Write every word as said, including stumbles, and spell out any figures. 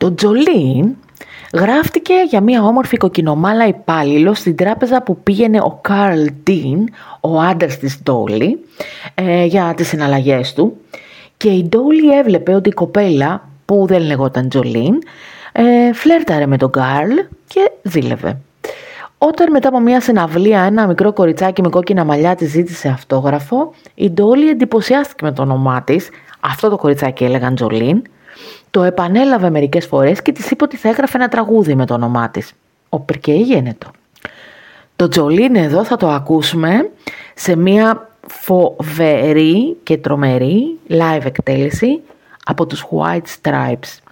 Το Jolene γράφτηκε για μια όμορφη κοκκινομάλα υπάλληλο στην τράπεζα που πήγαινε ο Carl Dean, ο άντρας της Dolly, ε, για τις συναλλαγές του. Και η Dolly έβλεπε ότι η κοπέλα, που δεν λεγόταν Jolene, ε, φλέρταρε με τον Carl και δίλευε. Όταν μετά από μια συναυλία ένα μικρό κοριτσάκι με κόκκινα μαλλιά της ζήτησε αυτόγραφο, η Dolly εντυπωσιάστηκε με το όνομά της, αυτό το κοριτσάκι έλεγαν Jolene, το επανέλαβε μερικές φορές και της είπε ότι θα έγραφε ένα τραγούδι με το όνομά της. Ο Περκέι γένετο. Το Jolene εδώ θα το ακούσουμε σε μια φοβερή και τρομερή live εκτέλεση από τους White Stripes.